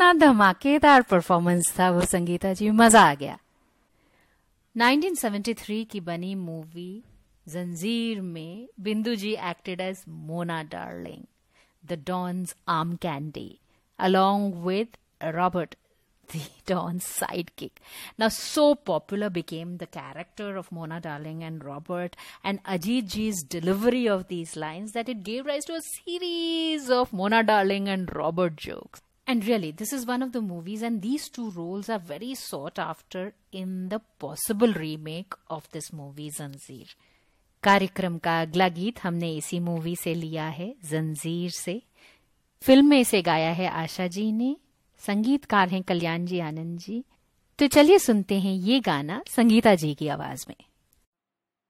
कितना धमाकेदार परफॉर्मेंस था वो संगीता जी, मजा आ गया। 1973 की बनी मूवी जंजीर में बिंदु जी acted as Mona darling, the dons arm candy, along with Robert, the Don's sidekick. Now, so popular became the character of Mona Darling and Robert and Ajit Ji's delivery of these lines that it gave rise to a series of Mona Darling and Robert jokes. And really, this is one of the movies, and these two roles are very sought after in the possible remake of this movie, Zanjeer. कार्यक्रम का अगला गीत हमने इसी movie से लिया है, जंजीर से। फिल्म में इसे गाया है आशा जी ने, संगीतकार हैं कल्याण जी आनंद जी। तो चलिए सुनते हैं ये गाना संगीता जी की आवाज में।